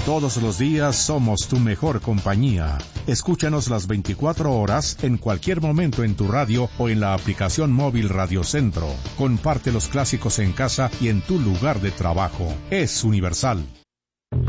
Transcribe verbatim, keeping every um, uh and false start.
Todos los días somos tu mejor compañía. Escúchanos las veinticuatro horas en cualquier momento en tu radio o en la aplicación móvil Radio Centro. Comparte los clásicos en casa y en tu lugar de trabajo. Es Universal.